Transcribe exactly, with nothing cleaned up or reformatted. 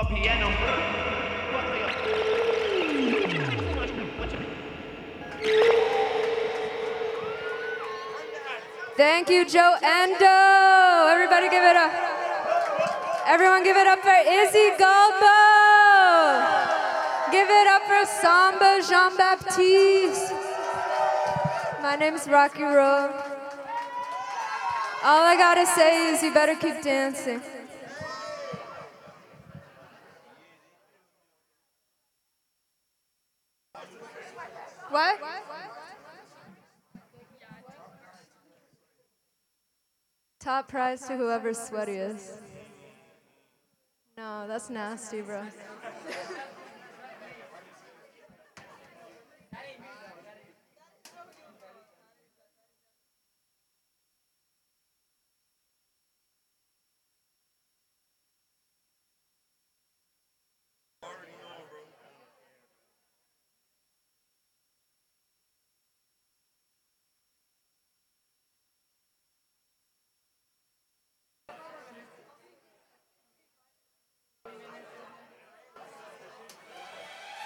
piano. Thank you, Joe Endo. Everybody give it up. Everyone give it up for Izzy Galbo. Give it up for Samba Jean-Baptiste. My name's Rocky Road. All I gotta say is you better keep dancing. What? Top prize to whoever's sweaty is. No, that's nasty, bro.